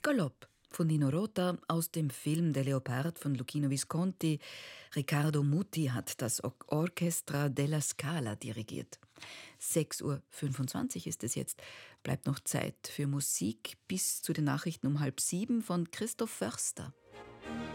Galopp von Nino Rota aus dem Film Der Leopard von Luchino Visconti. Riccardo Muti hat das Orchestra della Scala dirigiert. 6:25 Uhr ist es jetzt. Bleibt noch Zeit für Musik bis zu den Nachrichten um 6:30 von Christoph Förster.